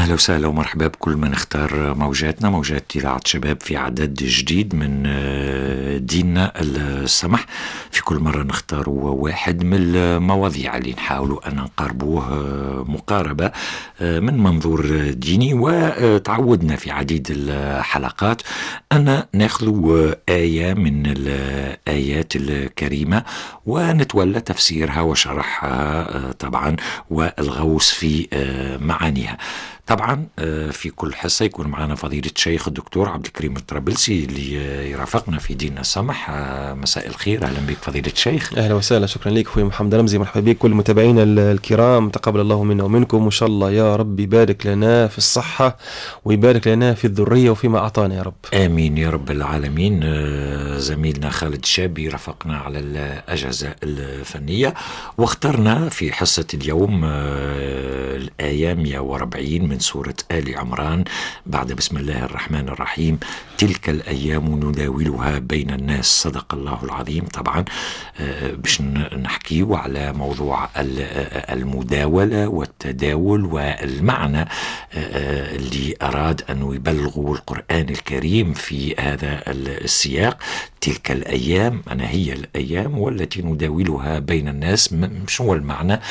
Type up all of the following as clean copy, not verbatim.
أهلا وسهلا ومرحبا بكل من اختار موجاتنا، موجات إذاعة شباب في عدد جديد من ديننا السمح. في كل مرة نختار واحد من المواضيع اللي نحاولوا أن نقربوه مقاربة من منظور ديني، وتعودنا في عديد الحلقات أن نأخذ آية من الآيات الكريمة ونتولى تفسيرها وشرحها طبعا والغوص في معانيها. طبعا في كل حصة يكون معنا فضيلة الشيخ الدكتور عبد الكريم الطرابلسي اللي يرافقنا في ديننا السمح. مساء الخير، أهلا بك فضيلة الشيخ. أهلا وسهلا، شكرا لك أخوي محمد رمزي، مرحبا بك كل متابعينا الكرام، تقبل الله منا ومنكم، وإن شاء الله يا رب يبارك لنا في الصحة ويبارك لنا في الذرية وفيما أعطانا يا رب. آمين يا رب العالمين. زميلنا خالد شابي رافقنا على الأجهزة الفنية، واخترنا في حصة اليوم الآية 140 من سورة آل عمران بعد بسم الله الرحمن الرحيم: تلك الأيام نداولها بين الناس. صدق الله العظيم. طبعا باش نحكيه على موضوع المداولة والتداول والمعنى اللي أراد أن يبلغوا القرآن الكريم في هذا السياق. تلك الأيام، أنا هي الأيام والتي نداولها بين الناس. شو هو المعنى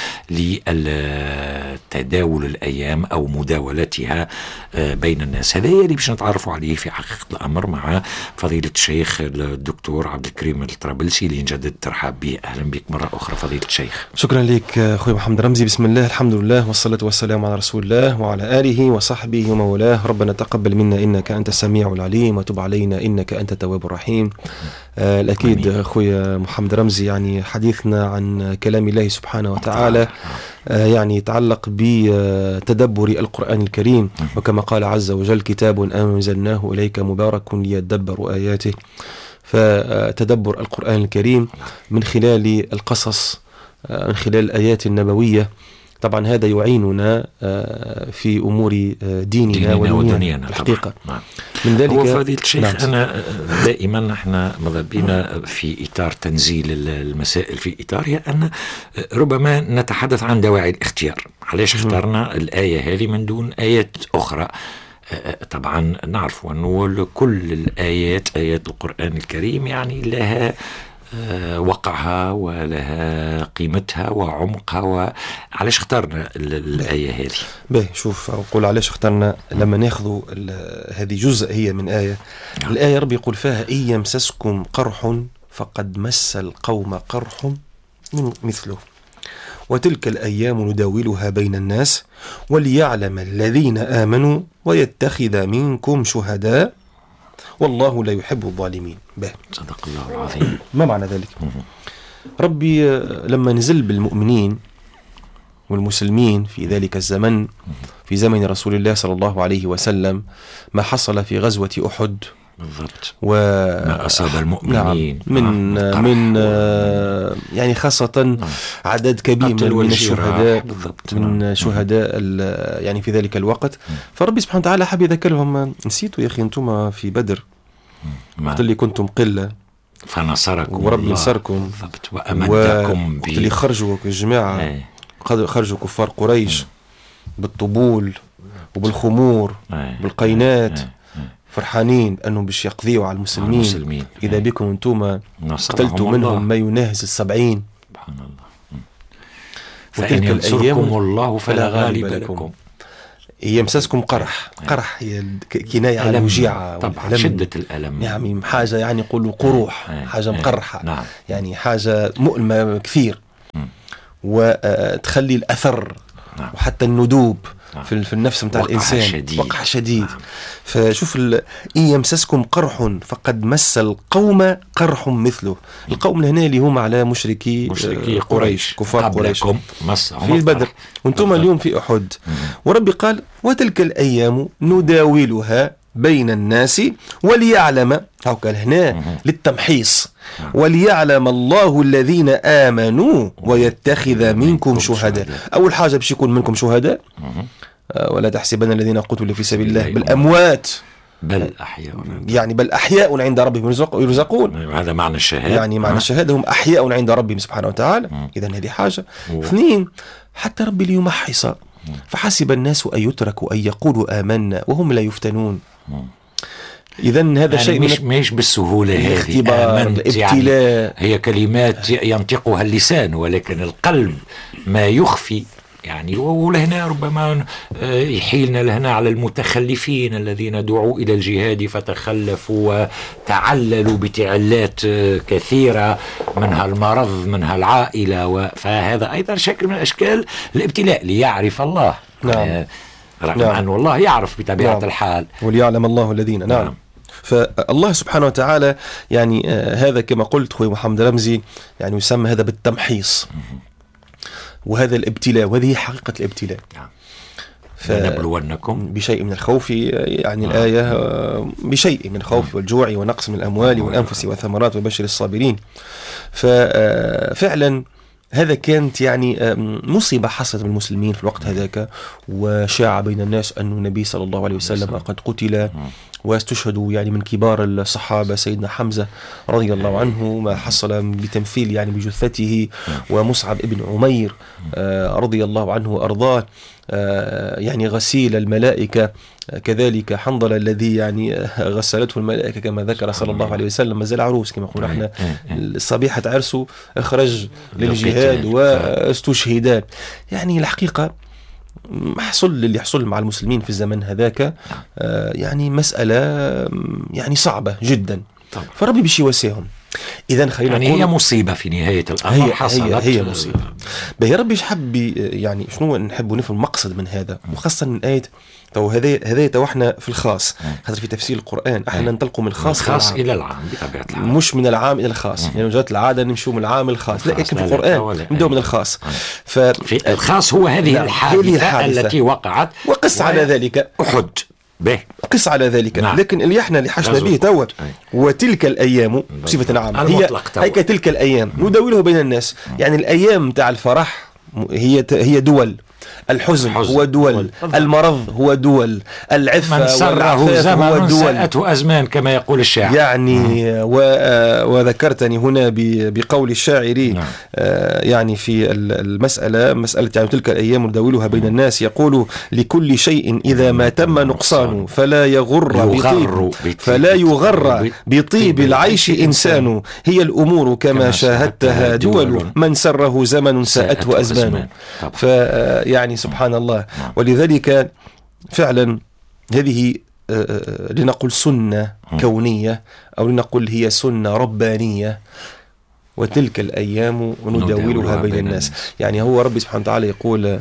لتداول الأيام أو مداولتها بين الناس؟ هذا اللي باش نتعرفوا عليه في حقيقة الأمر مع فضيلة الشيخ الدكتور عبد الكريم الطرابلسي اللي نجدد ترحاب به. أهلا بك مرة أخرى فضيلة الشيخ. شكرا لك أخوي محمد رمزي. بسم الله، الحمد لله، والصلاة والسلام على رسول الله وعلى آله وصحبه ومولاه. ربنا تقبل منا إنك أنت السميع العليم وتب علينا إنك أنت التواب الرحيم. الأكيد أخوي محمد رمزي، يعني حديثنا عن كلام الله سبحانه وتعالى يعني يتعلق بتدبر القرآن الكريم، وكما قال عز وجل: كتاب أنزلناه إليك مبارك ليدبروا آياته. فتدبر القرآن الكريم من خلال القصص، من خلال الآيات النبوية، طبعا هذا يعيننا في أمور ديننا ودنيانا الحقيقة. من ذلك هو فضيلة الشيخ، أنا دائما احنا مضبين في إطار تنزيل المسائل في إطارها أن ربما نتحدث عن دواعي الاختيار. علاش اخترنا الآية هذه من دون آيات أخرى؟ طبعا نعرف أنه كل الآيات، آيات القرآن الكريم، يعني لها وقعها ولها قيمتها وعمقها. علاش اخترنا الآية هذه؟ شوف أقول علاش اخترنا. لما ناخذ هذه جزء هي من آية، الآية ربي يقول فيها: إن يمسسكم قرح فقد مس القوم قرح مثله وتلك الأيام نداولها بين الناس وليعلم الذين آمنوا ويتخذ منكم شهداء والله لا يحب الظالمين. صدق الله العظيم. ما معنى ذلك؟ ربي لما نزل بالمؤمنين والمسلمين في ذلك الزمن، في زمن رسول الله صلى الله عليه وسلم، ما حصل في غزوة أحد بالضبط ما أصاب المؤمنين من يعني خاصة عدد كبير من الشهداء، من شهداء يعني في ذلك الوقت. فربي سبحانه وتعالى حب يذكرهم: نسيتوا يا أخي أنتم في بدر وقت اللي كنتم قلة فنصركم ورب نصركم وأمدكم وقت اللي خرجوا الجماعة خرجوا كفار قريش بالطبول وبالخمور بالقينات فرحانين أنهم باش يقضيوا على المسلمين. إذا بكم أنتم قتلتوا منهم ما يناهز 70. سبحان الله. فإن ينصركم الله فلا غالب لكم. يمسسكم قرح هي كناية على وجيعة طبعا، شدة الألم، يعني حاجة يعني يقولوا قروح، حاجة مقرحة، يعني حاجة مؤلمة كثير وتخلي الأثر وحتى الندوب في النفس متاع الإنسان، وقع شديد. فشوف إن يمسسكم قرح فقد مس القوم قرح مثله. القوم هنا اللي هم على مشركي قريش، كفار قريش في بدر، وانتم اليوم في أحد. وربي قال: وتلك الأيام نداولها بين الناس وليعلم، هكذا هنا للتمحيص، وليعلم الله الذين آمنوا ويتخذ منكم شهداء. أول حاجة باش يكون منكم شهداء، ولا تحسبن الذين قتلوا في سبيل الله بالأموات بل أحياء، يعني بل أحياء عند ربهم يرزقون. هذا معنى الشهادة، يعني معنى الشهادة هم أحياء عند ربهم سبحانه وتعالى. إذن هذه حاجة. اثنين، حتى ربي ليمحص فحسب الناس أن يتركوا أن يقولوا آمنا وهم لا يفتنون. إذن هذا يعني شيء مش بالسهولة هذه الاختبار، الابتلاء. يعني هي كلمات ينطقها اللسان، ولكن القلب ما يخفي. يعني ولهنا ربما يحيلنا لهنا على المتخلفين الذين دعوا إلى الجهاد فتخلفوا وتعللوا بتعلات كثيرة، منها المرض، منها العائلة، فهذا أيضا شكل من أشكال الابتلاء ليعرف الله. نعم. رغم أن الله يعرف بطبيعة الحال، وليعلم الله الذين. نعم. فالله سبحانه وتعالى يعني هذا كما قلت خوي محمد رمزي، يعني يسمى هذا بالتمحيص، وهذا الابتلاء، وهذه حقيقة الابتلاء. فنبلونكم بشيء من الخوف، يعني الآية بشيء من الخوف والجوع ونقص من الأموال والأنفس والثمرات وبشر الصابرين. ففعلا هذا كانت يعني مصيبة حصلت بالمسلمين في الوقت هذاك، وشاع بين الناس أن النبي صلى الله عليه وسلم قد قتل، واستشهدوا يعني من كبار الصحابة سيدنا حمزة رضي الله عنه ما حصل بتمثيل يعني بجثته، ومصعب ابن عمير رضي الله عنه وأرضاه يعني غسيل الملائكة، كذلك حنظلة الذي يعني غسلته الملائكة كما ذكر صلى الله عليه وسلم، ما زال عروس كما قلنا احنا، صبيحة عرسه اخرج للجهاد واستشهدا. يعني الحقيقة حصل اللي يحصل مع المسلمين في الزمن هذاك يعني مسألة يعني صعبة جدا. فربي بشي وسيهم. إذن خلينا يعني هي مصيبة في نهاية الأمر حصلت. هي مصيبة. يا ربي حب يعني شنو نحب نفهم المقصد من هذا، وخاصة من آية تو هذا توحنا في الخاص، خاطر في تفسير القرآن احنا ننطلقوا من الخاص إلى العام بطبيعة الحال، مش من العام إلى الخاص. يعني جات العادة نمشوا من العام الخاص، لا لكن في القرآن نبدأ من الخاص. في الخاص هو هذه الحادثة التي وقعت، وقس على ذلك أحد قس على ذلك. لكن اللي احنا اللي حشنا به توا وتلك الأيام بصفة عامة هي تلك الأيام نداولها بين الناس. يعني الأيام تاع الفرح هي دول، الحزن هو دول، المرض هو دول، العفة من سره زمن ساءته أزمان كما يقول الشاعر. يعني وذكرتني هنا بقول الشاعر يعني في مسألة يعني تلك الأيام نداولها بين الناس، يقول لكل شيء إذا ما تم نقصان فلا يغر بطيب العيش إنسان، هي الأمور كما شاهدتها دول، من سره زمن ساءته أزمان. يعني سبحان الله. ولذلك فعلا هذه لنقل سنة كونية، أو لنقل هي سنة ربانية، وتلك الأيام نداولها بين الناس. يعني هو ربي سبحانه وتعالى يقول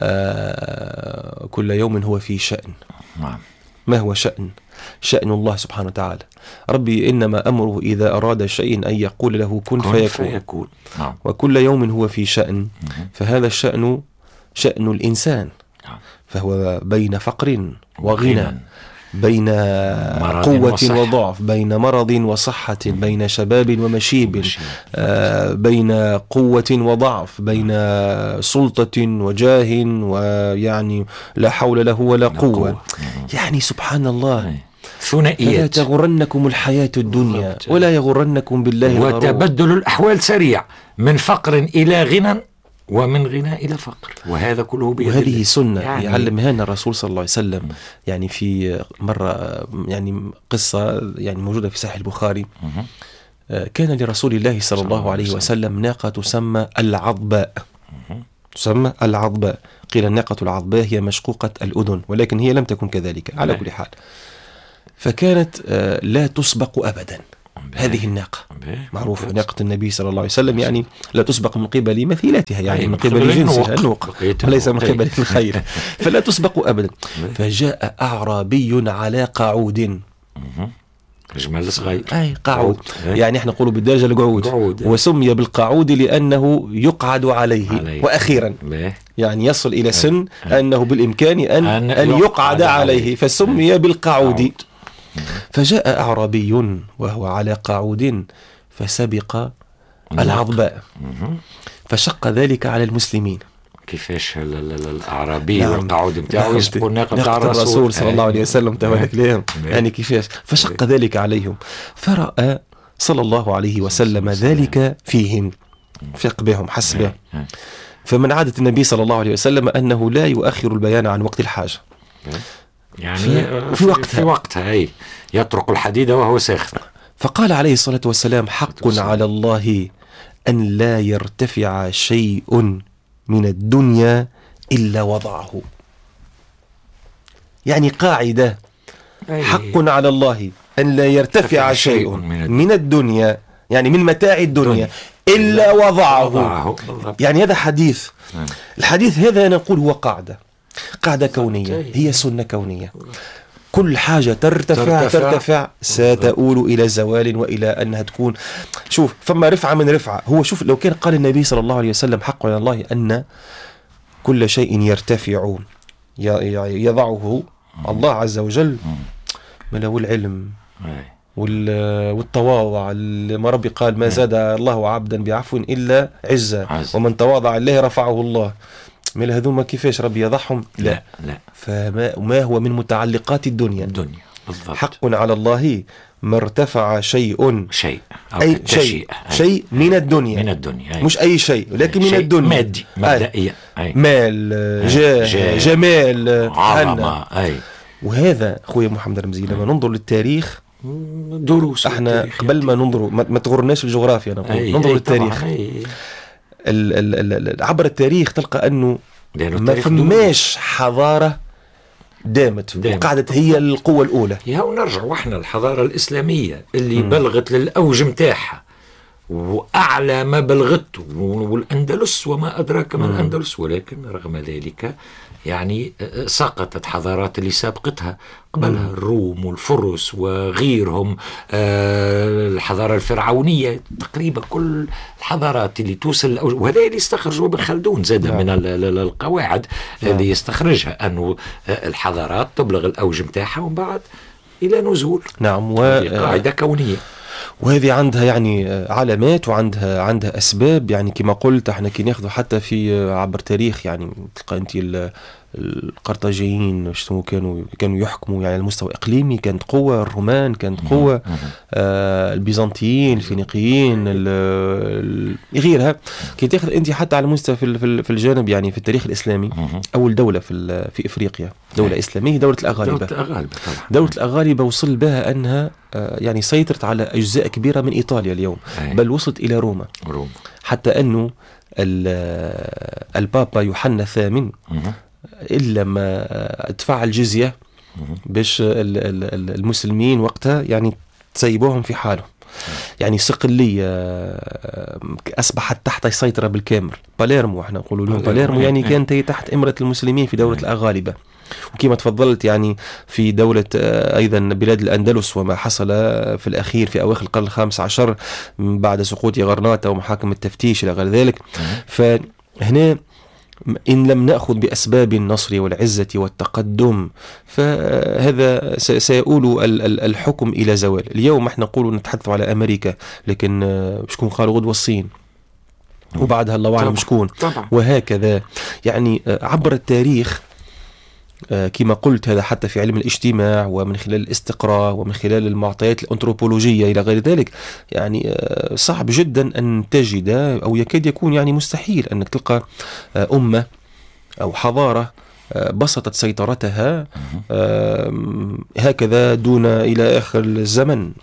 كل يوم هو في شأن. ما هو شأن الله سبحانه وتعالى. ربي إنما أمره إذا أراد شيء أن يقول له كن فيكون. وكل يوم هو في شأن، فهذا الشأن شأن الإنسان، فهو بين فقر وغنى، بين قوة وضعف، بين مرض وصحة، بين شباب ومشيب، بين قوة وضعف، بين سلطة وجاه، ويعني لا حول له ولا قوة. يعني سبحان الله. ثنائيات. فلا تغرنكم الحياة الدنيا ولا يغرنكم بالله الغرور. وتبدل الأحوال سريع، من فقر إلى غنى، ومن غنى إلى فقر، وهذا كله بيد الله. وهذه سنة يعلمها لنا الرسول صلى الله عليه وسلم. يعني في مرة يعني قصة يعني موجودة في صحيح البخاري، كان لرسول الله صلى الله عليه وسلم ناقة تسمى العضباء. تسمى العضباء. قيل الناقة العضباء هي مشقوقة الأذن، ولكن هي لم تكن كذلك على كل حال. فكانت لا تسبق أبدا. هذه الناقة معروفة، ناقة النبي صلى الله عليه وسلم، يعني لا تسبق من قبل مثيلاتها، يعني من قبل جنسها النوق، وليس من قبل الخير، فلا تسبق أبدا. فجاء أعرابي على قعود، جمال صغير، أي قعود، يعني احنا نقولوا بالدرجة القعود، وسمي بالقعود لأنه يقعد عليه. وأخيرا يعني يصل إلى سن أنه بالإمكان أن يقعد عليه، فسمي بالقعود. فجاء أعرابي وهو على قعود فسبق العضباء، فشق ذلك على المسلمين. كيفاش الأعرابي والقعود بتاعه يسبقوا الناقة بتاع الرسول صلى الله عليه وسلم تبارك لهم، يعني كيفاش فشق ذلك عليهم. فرأى صلى الله عليه وسلم ذلك فيهم، فيق بهم حسبه، فمن عادة النبي صلى الله عليه وسلم أنه لا يؤخر البيان عن وقت الحاجة، يعني في وقتها يطرق الحديد وهو ساخن. فقال عليه الصلاة والسلام: حق على الله أن لا يرتفع شيء من الدنيا إلا وضعه. يعني قاعدة، حق على الله أن لا يرتفع شيء من الدنيا، يعني من متاع الدنيا، إلا وضعه. يعني هذا حديث. الحديث هذا نقول هو قاعدة كونية، هي سنة كونية. كل حاجة ترتفع ستؤول إلى زوال وإلى أنها تكون. شوف، فما رفعة من رفعة. هو شوف، لو كان قال النبي صلى الله عليه وسلم: حق على الله أن كل شيء يرتفع يضعه الله عز وجل، ملو العلم والتواضع. ما ربي قال: ما زاد الله عبدا بعفو إلا عزة، ومن تواضع الله رفعه الله. من هذوما كيفاش ربي يضعهم؟ لا. فما هو من متعلقات الدنيا. بالضبط. حق على الله ما ارتفع شيء من الدنيا، مش أي شيء، ولكن من الدنيا، مادي مبدئيا، مال، جاه، جمال، عظمة. وهذا أخوي محمد رمزي لما ننظر للتاريخ، دروس احنا قبل ما ننظر، ما تغرناش الجغرافيا، ننظر للتاريخ. عبر التاريخ تلقى أنه ما فماش حضارة دامت وقعدت هي القوة الأولى. ونرجع وإحنا الحضارة الإسلامية اللي بلغت للأوج متاعها وأعلى ما بلغته، والأندلس وما أدراك ما الأندلس، ولكن رغم ذلك يعني سقطت حضارات اللي سابقتها قبلها، الروم والفرس وغيرهم، الحضارة الفرعونية، تقريبا كل الحضارات اللي توصل، وهذا اللي استخرجوا ابن خلدون زاد من القواعد اللي يستخرجها، أنه الحضارات تبلغ الأوج متاعها ومن بعد إلى نزول. نعم، قاعدة كونية، وهذه عندها يعني علامات وعندها أسباب. يعني كما قلت احنا كي ناخذوا حتى في عبر تاريخ، يعني تلقى انت القرطاجيين كانوا يحكموا يعني على المستوى الإقليمي، كانت قوة. الرومان كانت قوة، البيزنطيين، الفينيقيين، غيرها. كي تاخذ انت حتى على المستوى في الجانب، يعني في التاريخ الإسلامي، أول دولة في إفريقيا دولة إسلامية، دولة الأغالبة. دولة الأغالبة وصل بها أنها يعني سيطرت على أجزاء كبيرة من إيطاليا اليوم، بل وصلت إلى روما. حتى أنه البابا يوحنا الثامن إلا ما ادفع الجزية باش المسلمين وقتها يعني تسيبوهم في حالهم. يعني صقلية أصبحت تحت السيطرة بالكامل. باليرمو، احنا نقولوا لهم باليرمو، يعني كانت تحت إمرة المسلمين في دولة الأغالبة. وكما تفضلت يعني في دولة أيضا بلاد الأندلس، وما حصل في الأخير في أواخر القرن ال15 بعد سقوط غرناطة ومحاكم التفتيش إلى غير ذلك. فهنا إن لم نأخذ بأسباب النصر والعزة والتقدم، فهذا سيؤول الحكم إلى زوال. اليوم احنا نقول نتحدث على أمريكا، لكن شكون قالوا غدوة الصين، وبعدها الله أعلم شكون، وهكذا. يعني عبر التاريخ كما قلت، هذا حتى في علم الاجتماع ومن خلال الاستقراء ومن خلال المعطيات الأنثروبولوجية إلى غير ذلك، يعني صعب جدا أن تجد، أو يكاد يكون يعني مستحيل أنك تلقى أمة أو حضارة بسطت سيطرتها هكذا دون إلى آخر الزمن.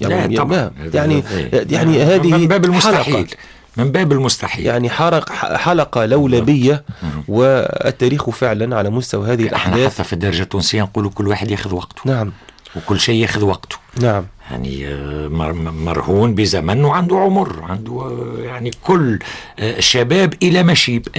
يعني هذه من باب المستحيل، من باب المستحيل، يعني حلقة لولبية. والتاريخ فعلا على مستوى هذه الأحداث، حتى في الدرجة التونسية نقولوا كل واحد يأخذ وقته. نعم، وكل شيء يأخذ وقته. نعم، يعني مرهون بزمن وعنده عمر، عنده يعني كل شباب إلى مشيب.